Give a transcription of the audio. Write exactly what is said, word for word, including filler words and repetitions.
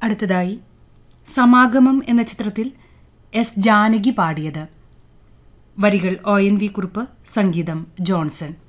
അടുത്തതായി സമാഗമം എന്ന ചിത്രത്തിൽ എസ് ജാനകി പാടിയത്. വരികൾ ഒ എൻ വി കുറുപ്പ്, സംഗീതം ജോൺസൺ.